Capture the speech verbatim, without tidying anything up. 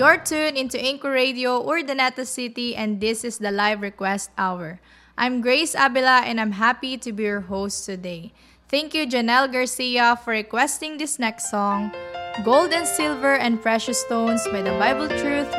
You're tuned into Anchor Radio, Urdaneta City, and this is the Live Request Hour. I'm Grace Abela, and I'm happy to be your host today. Thank you, Janelle Garcia, for requesting this next song, Gold and Silver and Precious Stones by the Bible Truth